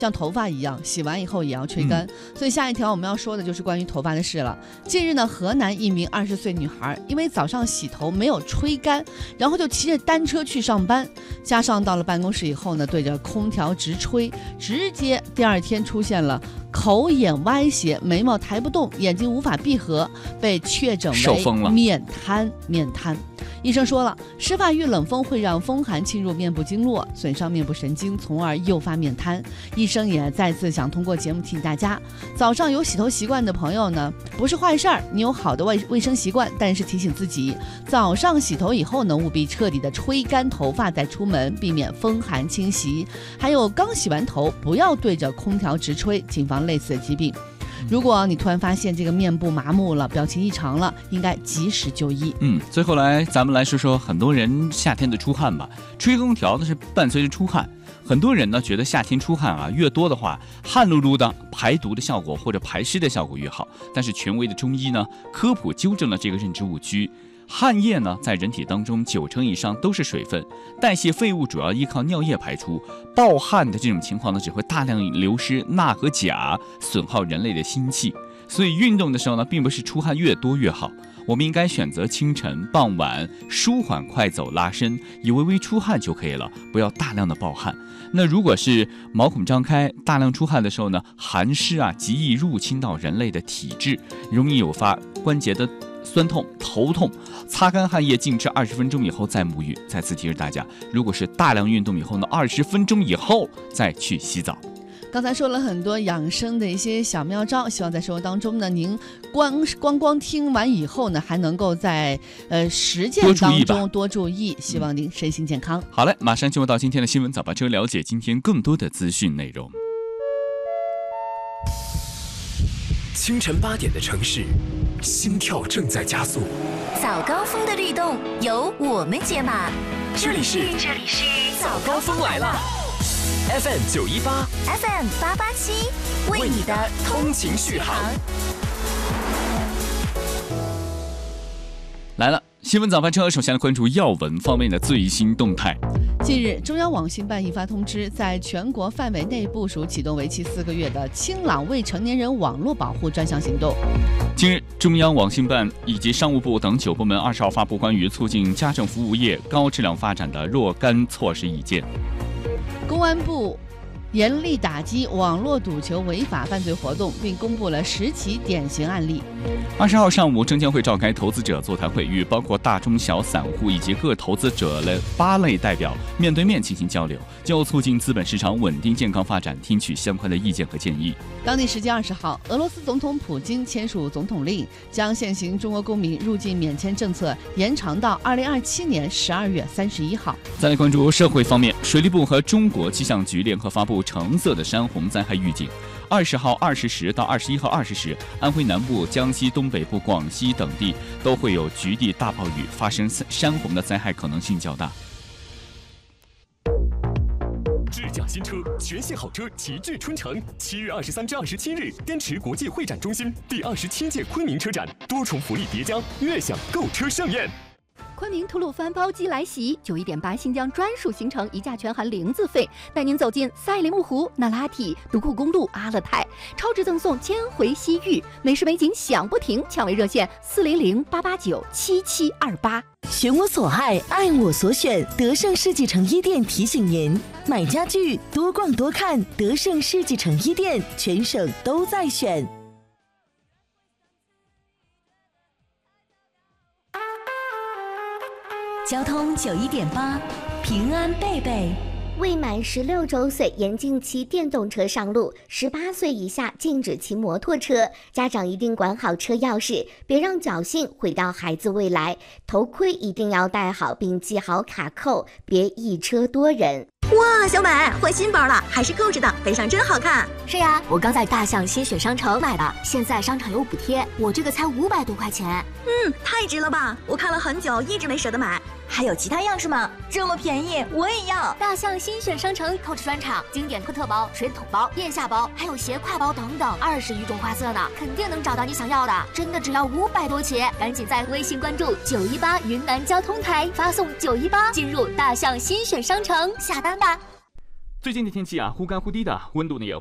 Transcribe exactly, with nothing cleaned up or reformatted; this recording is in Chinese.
像头发一样，洗完以后也要吹干、嗯、所以下一条我们要说的就是关于头发的事了。近日呢，河南一名二十岁女孩因为早上洗头没有吹干，然后就骑着单车去上班，加上到了办公室以后呢，对着空调直吹，直接第二天出现了口眼歪斜，眉毛抬不动，眼睛无法闭合，被确诊为面瘫。面瘫医生说了，湿发遇冷风会让风寒侵入面部经络，损伤面部神经，从而诱发面瘫。医生也再次想通过节目提醒大家，早上有洗头习惯的朋友呢，不是坏事儿，你有好的卫卫生习惯，但是提醒自己，早上洗头以后呢，务必彻底的吹干头发再出门，避免风寒侵袭。还有刚洗完头，不要对着空调直吹，谨防类似的疾病。如果你突然发现这个面部麻木了，表情异常了，应该及时就医。 嗯，最后来咱们来说说很多人夏天的出汗吧。吹空调呢是伴随着出汗，很多人呢觉得夏天出汗啊越多的话，汗漉漉的排毒的效果或者排湿的效果越好。但是权威的中医呢科普纠正了这个认知误区。汗液呢，在人体当中九成以上都是水分，代谢废物主要依靠尿液排出。暴汗的这种情况呢，只会大量流失钠和钾，损耗人类的心气。所以运动的时候呢，并不是出汗越多越好，我们应该选择清晨、傍晚舒缓快走拉伸，以微微出汗就可以了，不要大量的暴汗。那如果是毛孔张开、大量出汗的时候呢，寒湿啊极易入侵到人类的体质，容易诱发关节的酸痛、头痛。擦干汗液，静置二十分钟以后再沐浴。再次提示大家，如果是大量运动以后呢，二十分钟以后再去洗澡。 刚才说了很多养生的一些小妙招，希望在生活当中呢，您光光光听完以后呢，还能够在呃实践当中多注意，希望您身心健康。 嗯、好嘞，马上进入到今天的新闻早班车，了解今天更多的资讯内容。 清晨八点的城市，心跳正在加速。 早高峰的律动由我们解码。 这里是这里是早高峰来了 ，F M 九一八 ，F M 八八七，为你的通勤续航。 来了，新闻早班车，首先来关注要闻方面的最新动态。 近日，中央网信办印发通知，在全国范围内部署启动为期四个月的清朗未成年人网络保护专项行动。 近日，中央网信办以及商务部等九部门二十号发布关于促进家政服务业高质量发展的若干措施意见。 公安部严厉打击网络赌球违法犯罪活动，并公布了十起典型案例。 二十号上午，证监会召开投资者座谈会，与包括大中小散户以及各投资者类八类代表面对面进行交流，就促进资本市场稳定健康发展听取相关的意见和建议。 当地时间二十号，俄罗斯总统普京签署总统令，将现行中国公民入境免签政策延长到二零二七年十二月三十一号。 再来关注社会方面，水利部和中国气象局联合发布橙色的山洪灾害预警。二十号二十时到二十一号二十时，安徽南部、江西东北部、广西等地都会有局地大暴雨，发生山洪的灾害可能性较大。 智驾新车，全系好车齐聚春城。七月二十三至二十七日，滇池国际会展中心第二十七届昆明车展，多重福利叠加，悦享购车盛宴。 昆明吐鲁番包机来袭，九一点八新疆专属行程，一价全含零自费，带您走进赛里木湖、那拉提、独库公路、阿勒泰，超值赠送千回西域，美食美景享不停，抢位热线四零零八八九七七二八。 选我所爱，爱我所选，德胜世纪城一店提醒您：买家具多逛多看，德胜世纪城一店，全省都在选。 交通九一点八，平安贝贝。 未满十六周岁严禁骑电动车上路，十八岁以下禁止骑摩托车。家长一定管好车钥匙，别让侥幸毁掉孩子未来。头盔一定要戴好并系好卡扣，别一车多人。 哇，小美换新包了，还是扣着的，背上真好看。 是呀，我刚在大象新选商城买的，现在商场有补贴，我这个才五百多块钱。 嗯，太值了吧！我看了很久，一直没舍得买。还有其他样式吗？这么便宜，我也要！ 大象新选商城扣置专场，经典特特包、水桶包、腋下包，还有斜挎包等等，二十余种花色呢，肯定能找到你想要的。真的只要五百多起，赶紧在微信关注九一八云南交通台，发送九一八进入大象新选商城下单吧。 最近的天气啊，忽干忽低的，温度呢也